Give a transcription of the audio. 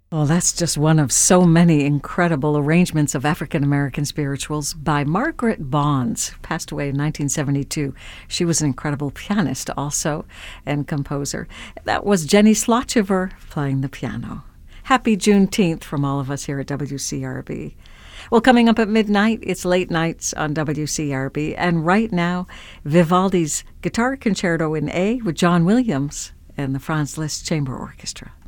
Well, that's just one of so many incredible arrangements of African American spirituals by Margaret Bonds, who passed away in 1972. She was an incredible pianist also and composer. That was Jenny Slotchever playing the piano. Happy Juneteenth from all of us here at WCRB. Well, coming up at midnight, it's Late Nights on WCRB, and right now, Vivaldi's Guitar Concerto in A with John Williams and the Franz Liszt Chamber Orchestra.